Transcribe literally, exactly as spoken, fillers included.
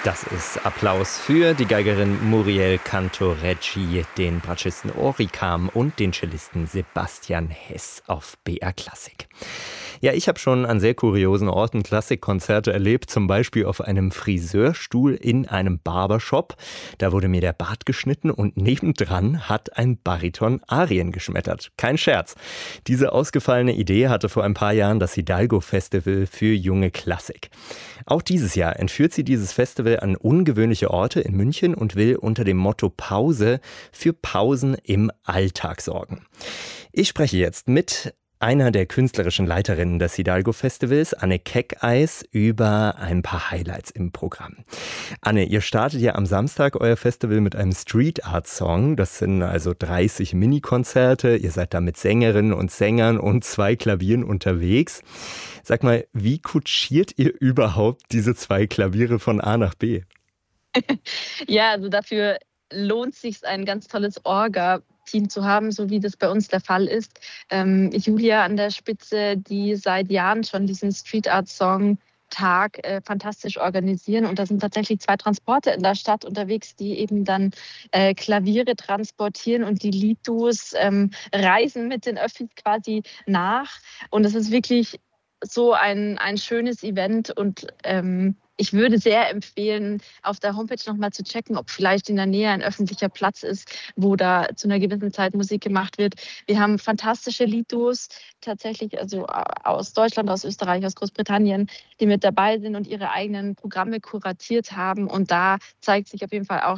Das ist Applaus für die Geigerin Muriel Cantoreggi, den Bratschisten Ori Kam und den Cellisten Sebastian Hess auf B R Klassik. Ja, ich habe schon an sehr kuriosen Orten Klassikkonzerte erlebt, zum Beispiel auf einem Friseurstuhl in einem Barbershop. Da wurde mir der Bart geschnitten und nebendran hat ein Bariton Arien geschmettert. Kein Scherz. Diese ausgefallene Idee hatte vor ein paar Jahren das Hidalgo Festival für junge Klassik. Auch dieses Jahr entführt sie dieses Festival an ungewöhnliche Orte in München und will unter dem Motto Pause für Pausen im Alltag sorgen. Ich spreche jetzt mit einer der künstlerischen Leiterinnen des Hidalgo Festivals, Anne Keckeis, über ein paar Highlights im Programm. Anne, ihr startet ja am Samstag euer Festival mit einem Street Art Song. Das sind also dreißig Mini-Konzerte. Ihr seid da mit Sängerinnen und Sängern und zwei Klavieren unterwegs. Sag mal, wie kutschiert ihr überhaupt diese zwei Klaviere von A nach B? Ja, also dafür lohnt sich ein ganz tolles Orga-Team zu haben, so wie das bei uns der Fall ist. Ähm, Julia an der Spitze, die seit Jahren schon diesen Street Art Song Tag äh, fantastisch organisieren. Und da sind tatsächlich zwei Transporte in der Stadt unterwegs, die eben dann äh, Klaviere transportieren und die Liedduos ähm, reisen mit den Öffis quasi nach. Und es ist wirklich so ein, ein schönes Event und ähm, ich würde sehr empfehlen, auf der Homepage nochmal zu checken, ob vielleicht in der Nähe ein öffentlicher Platz ist, wo da zu einer gewissen Zeit Musik gemacht wird. Wir haben fantastische Liedduos, tatsächlich also aus Deutschland, aus Österreich, aus Großbritannien, die mit dabei sind und ihre eigenen Programme kuratiert haben. Und da zeigt sich auf jeden Fall auch